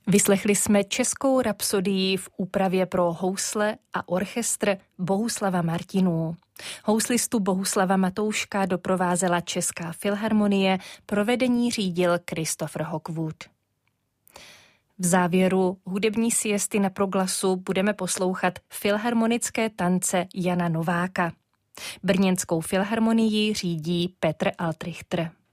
Vyslechli jsme českou rapsodii v úpravě pro housle a orchestr Bohuslava Martinů. Houslistu Bohuslava Matouška doprovázela Česká filharmonie, provedení řídil Christopher Hockwood. V závěru hudební siesty na Proglasu budeme poslouchat filharmonické tance Jana Nováka. Brněnskou filharmonii řídí Petr Altrichter.